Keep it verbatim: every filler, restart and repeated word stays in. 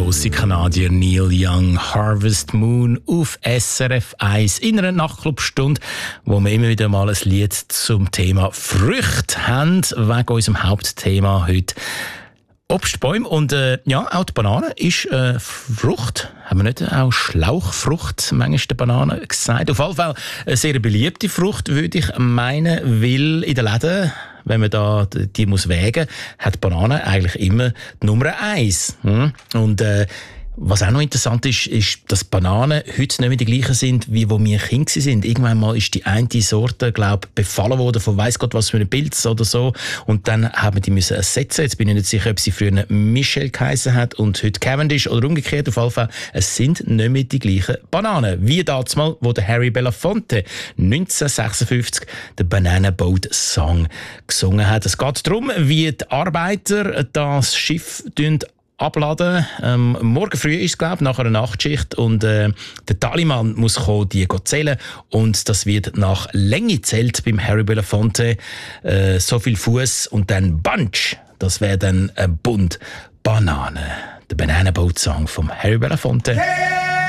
grosse Kanadier Neil Young, Harvest Moon auf S R F eins in einer Nachtclubstunde, wo wir immer wieder mal ein Lied zum Thema Früchte haben, wegen unserem Hauptthema heute. Obstbäume und äh, ja, auch die Banane ist äh, Frucht. Haben wir nicht auch Schlauchfrucht manchmal der Banane gesagt? Auf jeden Fall eine sehr beliebte Frucht, würde ich meinen, weil in den Läden, wenn man da die muss wägen, hat Banane eigentlich immer die Nummer eins. Hm? Und äh, was auch noch interessant ist, ist, dass Bananen heute nicht mehr die gleichen sind, wie wo wir Kinder sind. Irgendwann mal ist die eine Sorte, glaube ich, befallen worden von weiss Gott was für einem Pilz oder so. Und dann haben wir die müssen ersetzen. Jetzt bin ich nicht sicher, ob sie früher Michel geheissen hat und heute Cavendish oder umgekehrt. Auf jeden Fall, es sind nicht mehr die gleichen Bananen. Wie damals, wo der Harry Belafonte neunzehnhundertsechsundfünfzig den Banana Boat Song gesungen hat. Es geht darum, wie die Arbeiter das Schiff abladen. Ähm, morgen früh ist es, glaube ich, nach einer Nachtschicht. Und äh, der Tallymann muss kommen, die zählen. Und das wird nach Länge zählt beim Harry Belafonte. Äh, so viel Fuß und dann Bunch. Das wäre dann ein Bund Banane. Der Banana Boat Song vom Harry Belafonte. Hey!